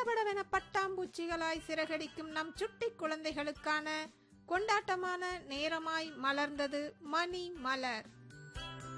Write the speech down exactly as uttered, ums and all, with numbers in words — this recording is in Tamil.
படபடவென பட்டாம்பூச்சிகளாய் சிறகடிக்கும் நம் சுட்டி குழந்தைகளுக்கான கொண்டாட்டமான நேரமாய் மலர்ந்தது மணி மலர்.